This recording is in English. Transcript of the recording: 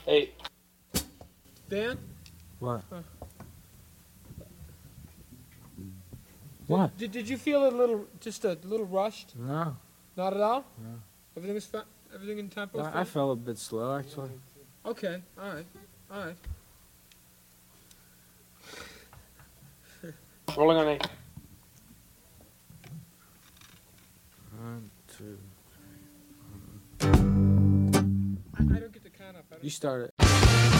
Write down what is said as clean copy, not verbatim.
8. Dan? What? Huh. What? Did you feel just a little rushed? No. Not at all? No. Everything in tempo? I felt a bit slow, actually. Okay, alright. Alright. Rolling on 8. 1, 2. I don't get to count up. You started.